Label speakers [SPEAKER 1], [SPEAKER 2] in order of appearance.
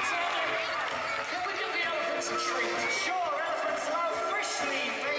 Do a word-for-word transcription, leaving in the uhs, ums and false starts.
[SPEAKER 1] Can we give the elephants a treat?
[SPEAKER 2] Sure, elephants love fish sleeve.